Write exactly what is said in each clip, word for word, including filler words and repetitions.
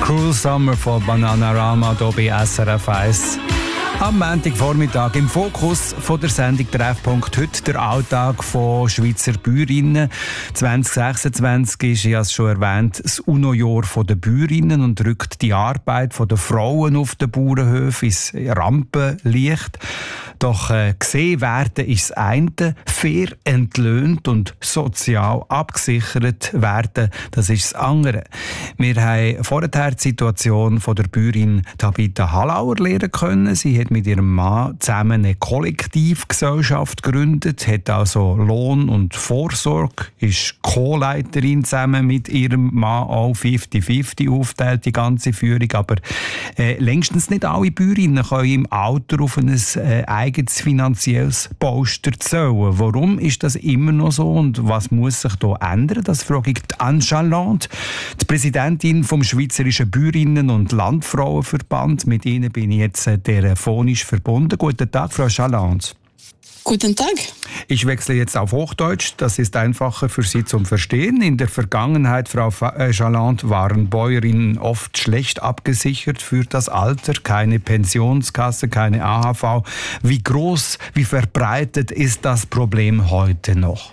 Cruel Summer von Bananarama hier bei S R F eins. Am Montagvormittag im Fokus von der Sendung Treffpunkt heute der Alltag von Schweizer Bäuerinnen. zwanzig sechsundzwanzig ist, ich habe es schon erwähnt, das UNO-Jahr der Bäuerinnen und rückt die Arbeit der Frauen auf den Bauernhöfen ins Rampenlicht. Doch äh, gesehen werden ist das eine, fair entlöhnt und sozial abgesichert werden, das ist das andere. Wir haben vorher die Situation von der Bäuerin Tabitha Hallauer lernen können. Sie hat mit ihrem Mann zusammen eine Kollektivgesellschaft gegründet, hat also Lohn und Vorsorge, ist Co-Leiterin zusammen mit ihrem Mann, auch fünfzig fünfzig aufteilt, die ganze Führung. Aber äh, längstens nicht alle Bäuerinnen können im Alter auf ein äh, eigenes finanzielles Polster zählen. Warum ist das immer noch so und was muss sich da ändern? Das frage ich Anne Chaland, die Präsidentin vom Schweizerischen Bäuerinnen- und Landfrauenverband. Mit Ihnen bin ich jetzt äh, telefonisch verbunden. Guten Tag, Frau Chaland. Guten Tag. Ich wechsle jetzt auf Hochdeutsch, das ist einfacher für Sie zum Verstehen. In der Vergangenheit, Frau Chaland, waren Bäuerinnen oft schlecht abgesichert für das Alter, keine Pensionskasse, keine A H V. Wie groß, wie verbreitet ist das Problem heute noch?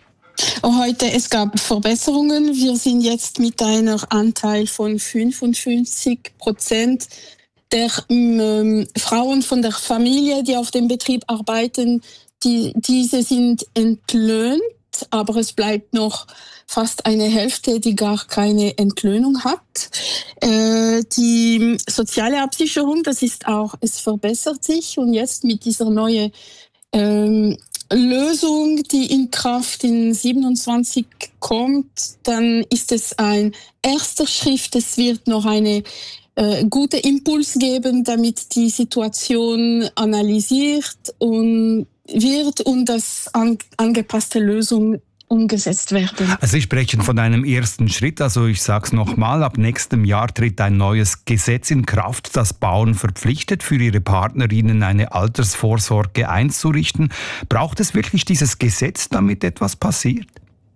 Heute, es gab Verbesserungen. Wir sind jetzt mit einem Anteil von fünfundfünfzig Prozent der ähm, Frauen von der Familie, die auf dem Betrieb arbeiten, die, diese sind entlöhnt, aber es bleibt noch fast eine Hälfte, die gar keine Entlöhnung hat. Äh, die soziale Absicherung, das ist auch, es verbessert sich und jetzt mit dieser neuen ähm, Lösung, die in Kraft in siebenundzwanzig kommt, dann ist es ein erster Schritt. Es wird noch eine äh, gute Impuls geben, damit die Situation analysiert und wird und das an, angepasste Lösung umgesetzt werden. Also Sie sprechen von einem ersten Schritt. Also ich sage es nochmal, ab nächstem Jahr tritt ein neues Gesetz in Kraft, das Bauern verpflichtet, für ihre Partnerinnen eine Altersvorsorge einzurichten. Braucht es wirklich dieses Gesetz, damit etwas passiert?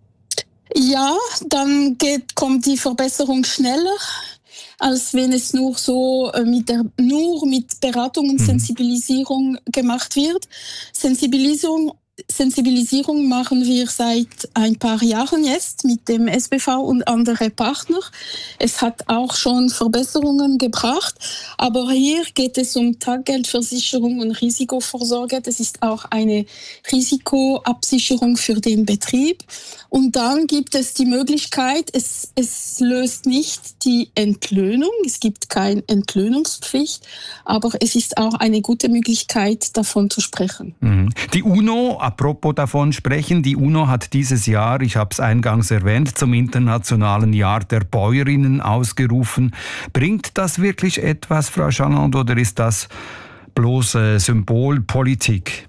Ja, dann geht, kommt die Verbesserung schneller, als wenn es nur so mit der, nur mit Beratung und Sensibilisierung mhm. gemacht wird. Sensibilisierung Sensibilisierung machen wir seit ein paar Jahren jetzt mit dem S B V und anderen Partnern. Es hat auch schon Verbesserungen gebracht, aber hier geht es um Taggeldversicherung und Risikovorsorge. Das ist auch eine Risikoabsicherung für den Betrieb. Und dann gibt es die Möglichkeit, es, es löst nicht die Entlöhnung, es gibt keine Entlöhnungspflicht, aber es ist auch eine gute Möglichkeit, davon zu sprechen. Die UNO, apropos davon sprechen, die UNO hat dieses Jahr, ich habe es eingangs erwähnt, zum Internationalen Jahr der Bäuerinnen ausgerufen. Bringt das wirklich etwas, Frau Chaland, oder ist das bloß äh, Symbolpolitik?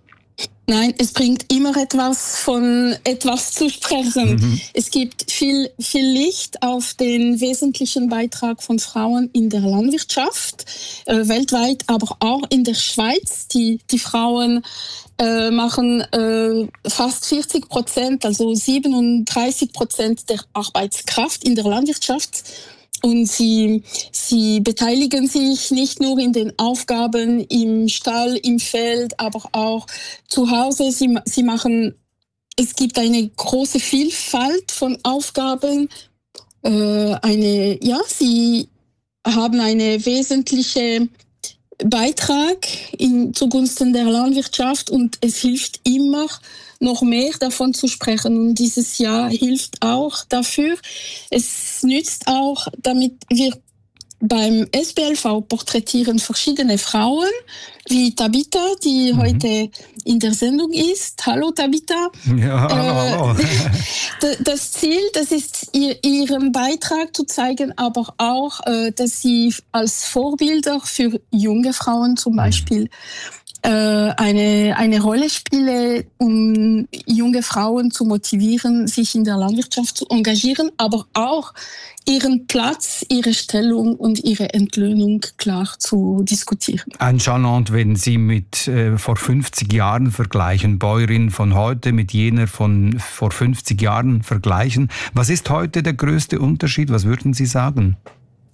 Nein, es bringt immer etwas, von etwas zu sprechen. Mhm. Es gibt viel, viel Licht auf den wesentlichen Beitrag von Frauen in der Landwirtschaft, äh, weltweit, aber auch in der Schweiz. Die, die Frauen äh, machen äh, fast vierzig Prozent, also siebenunddreißig Prozent der Arbeitskraft in der Landwirtschaft. Und sie, sie beteiligen sich nicht nur in den Aufgaben im Stall, im Feld, aber auch zu Hause. Sie, sie machen, es gibt eine große Vielfalt von Aufgaben. Äh, eine, ja, sie haben eine wesentliche Beitrag in, zugunsten der Landwirtschaft und es hilft immer, noch mehr davon zu sprechen. Und dieses Jahr hilft auch dafür. Es nützt auch, damit wir beim S B L V porträtieren verschiedene Frauen, wie Tabitha, die mhm. heute in der Sendung ist. Hallo Tabitha. Ja, hallo, hallo. Äh, das Ziel, das ist ihr, ihren Beitrag zu zeigen, aber auch, äh, dass sie als Vorbilder für junge Frauen zum Beispiel eine, eine Rolle spiele, um junge Frauen zu motivieren, sich in der Landwirtschaft zu engagieren, aber auch ihren Platz, ihre Stellung und ihre Entlöhnung klar zu diskutieren. Anne Chaland, wenn Sie mit äh, vor fünfzig Jahren vergleichen, Bäuerin von heute mit jener von vor fünfzig Jahren vergleichen, was ist heute der größte Unterschied? Was würden Sie sagen?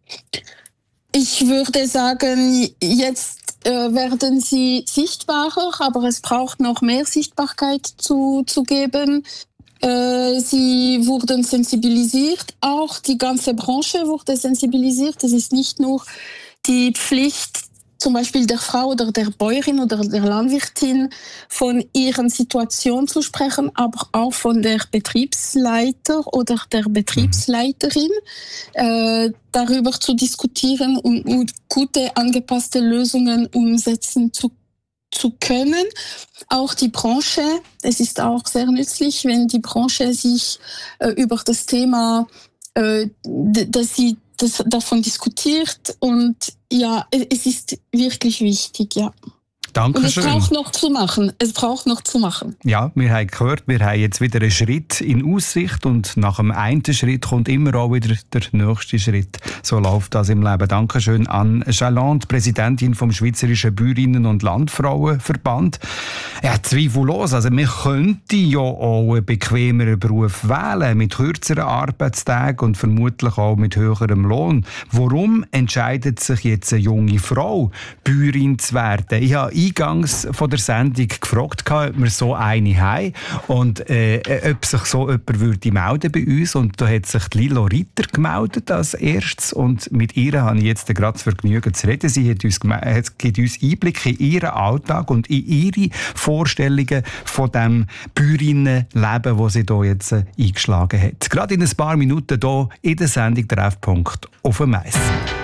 Ich würde sagen, jetzt äh, werden sie sichtbarer, aber es braucht noch mehr Sichtbarkeit zu, zu geben. Äh, sie wurden sensibilisiert, auch die ganze Branche wurde sensibilisiert. Es ist nicht nur die Pflicht, zum Beispiel der Frau oder der Bäuerin oder der Landwirtin von ihren Situation zu sprechen, aber auch von der Betriebsleiter oder der Betriebsleiterin, äh, darüber zu diskutieren und, und gute, angepasste Lösungen umsetzen zu zu können. Auch die Branche, es ist auch sehr nützlich, wenn die Branche sich äh, über das Thema, äh, d- dass sie das, davon diskutiert, und ja, es ist wirklich wichtig, ja. Und es Dankeschön. braucht noch zu machen. Es braucht noch zu machen. Ja, wir haben gehört, wir haben jetzt wieder einen Schritt in Aussicht und nach dem einen Schritt kommt immer auch wieder der nächste Schritt. So läuft das im Leben. Dankeschön an Jalande, Präsidentin vom Schweizerischen Bäuerinnen- und Landfrauenverband. Ja, zweifellos. Also man könnte ja auch einen bequemeren Beruf wählen, mit kürzeren Arbeitstagen und vermutlich auch mit höherem Lohn. Warum entscheidet sich jetzt eine junge Frau, Bäuerin zu werden? Ich habe eingangs von der Sendung gefragt, ob wir so eine haben und äh, ob sich so jemand würde melden bei uns. Und da hat sich Lilo Ritter gemeldet als erstes und mit ihr habe ich jetzt gerade das Vergnügen zu reden. Sie hat uns, hat, gibt uns Einblick in ihren Alltag und in ihre Vorstellungen von dem Bäuerinnenleben, das sie hier jetzt äh, eingeschlagen hat. Gerade in ein paar Minuten hier in der Sendung «Treffpunkt» auf dem Eis.